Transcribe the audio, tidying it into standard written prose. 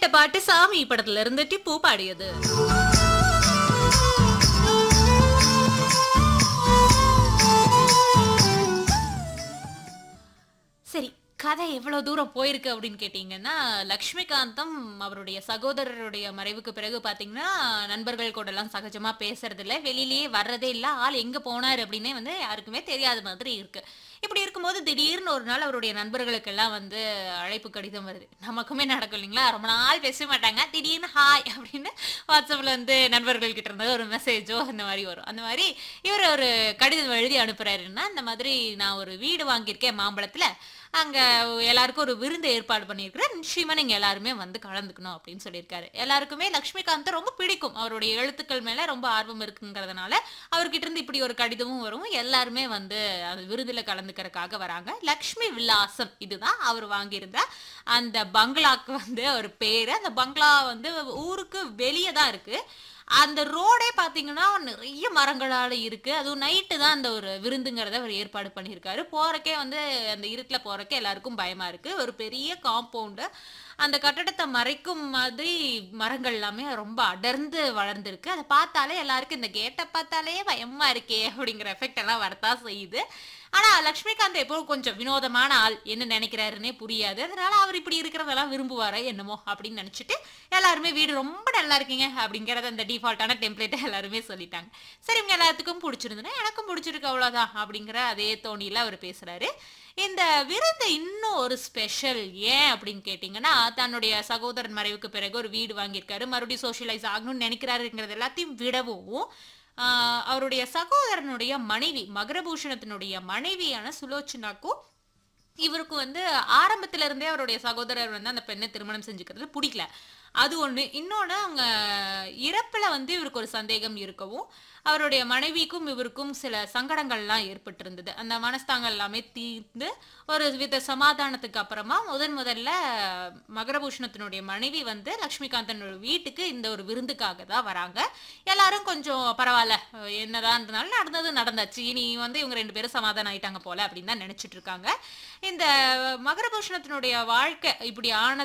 பாட்டு சாமி படத்துல இருந்து டிப்பு பாடியது. சரி, கதை எவ்வளவு தூரம் போயிருக்கு அப்படின்னு கேட்டீங்கன்னா, லக்ஷ்மிகாந்தும் அவருடைய சகோதரருடைய மறைவுக்கு பிறகு பாத்தீங்கன்னா, நண்பர்கள் கூட எல்லாம் சகஜமா பேசுறது இல்ல. வெளியிலேயே வர்றதே இல்ல. ஆள் எங்க போனாரு அப்படின்னே வந்து யாருக்குமே தெரியாத மாதிரி இருக்கு. இப்படி இருக்கும்போது திடீர்னு ஒரு நாள் அவருடைய நண்பர்களுக்கெல்லாம் வந்து அழைப்பு கடிதம் வருது. நமக்குமே நடக்கும் இல்லைங்களா? ரொம்ப நாள் பேசவே மாட்டாங்க. திடீர்னு ஹாய் அப்படின்னு WhatsAppல வந்து நண்பர்கள் கிட்ட இருந்து ஒரு மெசேஜோ அந்த மாரி வரும். அந்த மாரி இவரு ஒரு கடிதம் எழுதி அனுப்புறாருன்னா, இந்த மாதிரி நான் ஒரு வீடு வாங்கியிருக்கேன் மாம்பழத்துல. அங்க எல்லாருக்கும் ஒரு விருந்து ஏற்பாடு பண்ணியிருக்கிறேன். நிச்சயமா நீங்க எல்லாருமே வந்து கலந்துக்கணும் அப்படின்னு சொல்லியிருக்காரு. எல்லாருக்குமே லக்ஷ்மிகாந்த ரொம்ப பிடிக்கும். அவருடைய எழுத்துக்கள் மேல ரொம்ப ஆர்வம் இருக்குங்கிறதுனால, அவர்கிட்ட இருந்து இப்படி ஒரு கடிதமும் வரும். எல்லாருமே வந்து அந்த விருதுல கலந்துக்கிறதுக்காக வராங்க. லக்ஷ்மி விலாசம் இதுதான் அவர் வாங்கியிருந்த அந்த பங்களாக்கு வந்து ஒரு பேரு. அந்த பங்களா வந்து ஊருக்கு வெளிய தான் இருக்கு. அந்த ரோடே பார்த்தீங்கன்னா, நெறைய மரங்களால இருக்கு. அதுவும் நைட்டு தான் அந்த ஒரு விருந்துங்கிறத அவர் ஏற்பாடு பண்ணியிருக்காரு. போறக்கே வந்து அந்த இருட்டுல போறக்கே எல்லாருக்கும் பயமா இருக்கு. ஒரு பெரிய காம்பவுண்டு. அந்த கட்டடத்த மறைக்கும் மாதிரி மரங்கள் எல்லாமே ரொம்ப அடர்ந்து வளர்ந்திருக்கு. அத பார்த்தாலே எல்லாருக்கும் இந்த கேட்ட பார்த்தாலே பயமா இருக்கே! அப்படிங்கிற எஃபெக்ட் எல்லாம் வரத்தான் செய்யுது. ஆனா, லக்ஷ்மிகாந்த் எப்பவும் கொஞ்சம் வினோதமான ஆள். என்ன நெனைக்கிறாருன்னே புரியாது. அதனால அவர் இப்படி இருக்கிறதெல்லாம் விரும்புவாரோ என்னமோ அப்படின்னு நெனச்சுட்டு, எல்லாருமே வீடு ரொம்ப நல்லா இருக்கீங்க அப்படிங்கிறத அந்த டிஃபால்ட்டான டெம்ப்ளேட்ட எல்லாருமே சொல்லிட்டாங்க. சரி இவங்க எல்லாத்துக்கும் புடிச்சிருந்ததுன்னா, எனக்கும் புடிச்சிருக்கு அவ்வளோதான் அப்படிங்கிற அதே தோணியில அவரு பேசுறாரு. இந்த விருந்து இன்னும் ஒரு ஸ்பெஷல். ஏன் அப்படின்னு கேட்டீங்கன்னா, தன்னுடைய சகோதரன் மறைவுக்கு பிறகு ஒரு வீடு வாங்கியிருக்காரு. மறுபடியும் சோஷியலைஸ் ஆகணும்னு நெனைக்கிறாருங்கிறது எல்லாத்தையும் விடவும், ஆ அவருடைய சகோதரனுடைய மனைவி, மகரபூஷணத்தினுடைய மனைவியான சுலோச்சனாக்கும் இவருக்கு வந்து ஆரம்பத்துல இருந்தே அவருடைய சகோதரர் வந்து அந்த பெண்ணை திருமணம் செஞ்சுக்கிறது புடிக்கல. அது ஒண்ணு. இன்னொன்னு அவங்க இறப்புல வந்து இவருக்கு ஒரு சந்தேகம் இருக்கவும், அவருடைய மனைவிக்கும் இவருக்கும் சில சங்கடங்கள்லாம் ஏற்பட்டிருந்தது. அந்த மனஸ்தாங்கள் எல்லாமே தீர்ந்து, ஒரு வித சமாதானத்துக்கு அப்புறமா முதல்ல மகரபூஷணத்தினுடைய மனைவி வந்து லக்ஷ்மிகாந்தனோட வீட்டுக்கு இந்த ஒரு விருந்துக்காக தான் வராங்க. எல்லாரும் கொஞ்சம் பரவால்ல, என்னதான் இருந்தாலும் நடந்தது நடந்தாச்சு. இனி வந்து இவங்க 2 பேரும் சமாதானம் ஆயிட்டாங்க போல அப்படின்னு தான் நெனச்சுட்டு இருக்காங்க. இந்த மகரபூஷணத்தினுடைய வாழ்க்கை இப்படி ஆனது